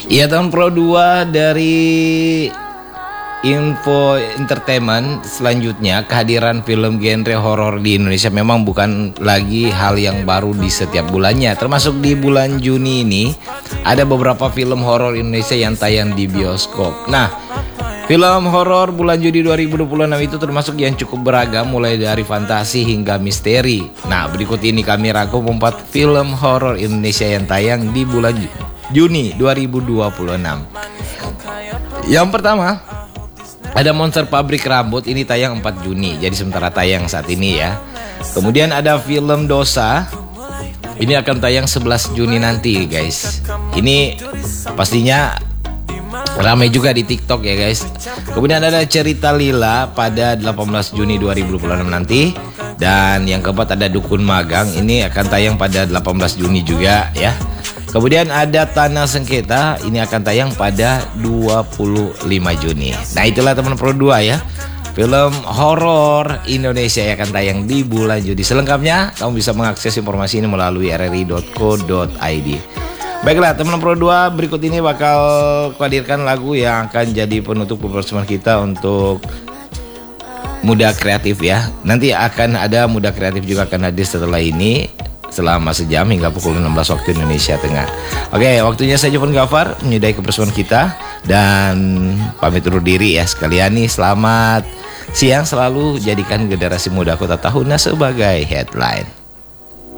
Iya, tahun Pro 2 dari Info Entertainment. Selanjutnya, kehadiran film genre horor di Indonesia memang bukan lagi hal yang baru di setiap bulannya. Termasuk di bulan Juni ini ada beberapa film horor Indonesia yang tayang di bioskop. Nah, film horor bulan Juni 2026 itu termasuk yang cukup beragam, mulai dari fantasi hingga misteri. Nah, berikut ini kami rangkum 4 film horor Indonesia yang tayang di bulan Juni 2026. Yang pertama, ada Monster Pabrik Rambut, ini tayang 4 Juni. Jadi sementara tayang saat ini ya. Kemudian ada film Dosa. Ini akan tayang 11 Juni nanti, guys. Ini pastinya ramai juga di TikTok ya, guys. Kemudian ada Cerita Lila pada 18 Juni 2026 nanti. Dan yang keempat ada Dukun Magang. Ini akan tayang pada 18 Juni juga ya. Kemudian ada Tanah Sengketa, ini akan tayang pada 25 Juni. Nah, itulah teman Pro 2 ya, film horor Indonesia yang akan tayang di bulan Juni. Selengkapnya kamu bisa mengakses informasi ini melalui rri.co.id. Baiklah teman Pro 2, berikut ini bakal kuhadirkan lagu yang akan jadi penutup persembahan kita untuk Muda Kreatif ya. Nanti akan ada Muda Kreatif juga akan hadir setelah ini selama sejam hingga pukul 16 waktu Indonesia Tengah. Oke, waktunya saya Jepun Gafar menyudahi kebersamaan kita dan pamit undur diri ya sekalian nih. Selamat siang, selalu jadikan generasi muda kota Tahuna sebagai headline.